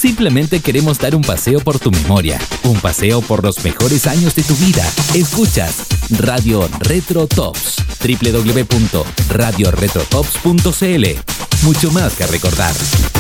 Simplemente queremos dar un paseo por tu memoria, un paseo por los mejores años de tu vida. Escuchas Radio Retro Tops, www.radioretrotops.cl. Mucho más que recordar.